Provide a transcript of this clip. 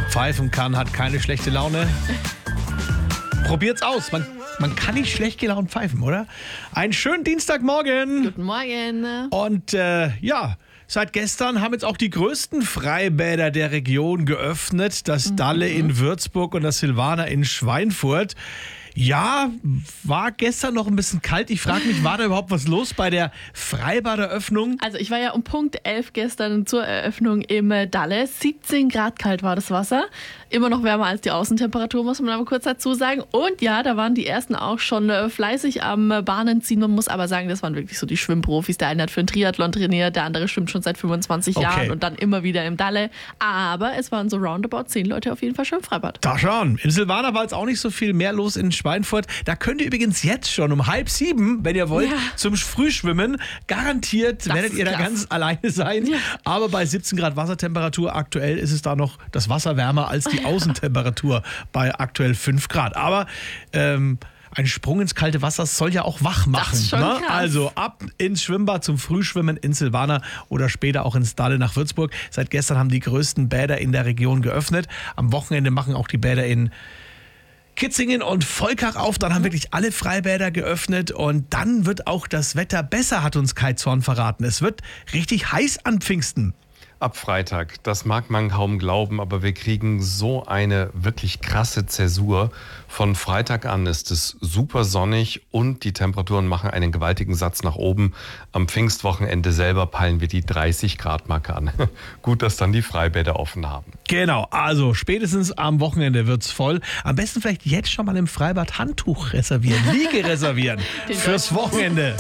Wer pfeifen kann, hat keine schlechte Laune. Probiert's aus. Man kann nicht schlecht gelaunt pfeifen, oder? Einen schönen Dienstagmorgen. Guten Morgen. Und seit gestern haben jetzt auch die größten Freibäder der Region geöffnet. Das Dalle in Würzburg und das Silvaner in Schweinfurt. Ja, war gestern noch ein bisschen kalt. Ich frage mich, war da überhaupt was los bei der Freibaderöffnung? Also ich war ja um Punkt 11 gestern zur Eröffnung im Dalle. 17 Grad kalt war das Wasser. Immer noch wärmer als die Außentemperatur, muss man aber kurz dazu sagen. Und ja, da waren die ersten auch schon fleißig am Bahnen ziehen. Man muss aber sagen, das waren wirklich so die Schwimmprofis. Der eine hat für einen Triathlon trainiert, der andere schwimmt schon seit 25 Jahren und dann immer wieder im Dalle. Aber es waren so roundabout 10 Leute auf jeden Fall schon im Freibad. Da schon. Im Silvaner war jetzt auch nicht so viel mehr los in Schweinfurt. Da könnt ihr übrigens jetzt schon um 6:30, wenn ihr wollt, zum Frühschwimmen. Garantiert werdet ihr da ganz alleine sein. Ja. Aber bei 17 Grad Wassertemperatur aktuell ist es da noch das Wasser wärmer als die Außentemperatur bei aktuell 5 Grad. Aber ein Sprung ins kalte Wasser soll ja auch wach machen. Das ist schon krass. Also ab ins Schwimmbad zum Frühschwimmen in Silvaner oder später auch ins Dalle nach Würzburg. Seit gestern haben die größten Bäder in der Region geöffnet. Am Wochenende machen auch die Bäder in Kitzingen und Volkach auf, dann haben wirklich alle Freibäder geöffnet und dann wird auch das Wetter besser, hat uns Kai Zorn verraten. Es wird richtig heiß an Pfingsten. Ab Freitag, das mag man kaum glauben, aber wir kriegen so eine wirklich krasse Zäsur. Von Freitag an ist es super sonnig und die Temperaturen machen einen gewaltigen Satz nach oben. Am Pfingstwochenende selber peilen wir die 30-Grad-Marke an. Gut, dass dann die Freibäder offen haben. Genau, also spätestens am Wochenende wird's voll. Am besten vielleicht jetzt schon mal im Freibad Handtuch reservieren, Liege reservieren fürs Wochenende.